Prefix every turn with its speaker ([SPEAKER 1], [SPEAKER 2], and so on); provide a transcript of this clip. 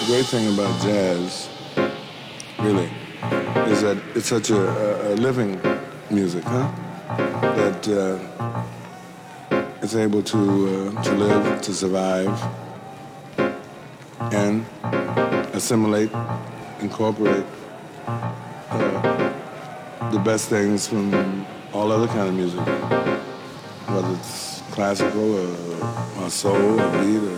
[SPEAKER 1] great thing about jazz, really, is that it's such a living music, huh? That it's able to live, to survive, and assimilate, incorporate the best things from all other kind of music, whether it's classical or soul or beat or